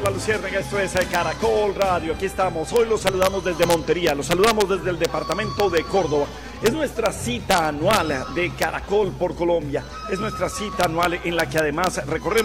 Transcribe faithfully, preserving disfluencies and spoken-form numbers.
la Luciérnaga, esto es Caracol Radio, aquí estamos, hoy los saludamos desde Montería, los saludamos desde el departamento de Córdoba. Es nuestra cita anual de Caracol por Colombia, es nuestra cita anual en la que además recorremos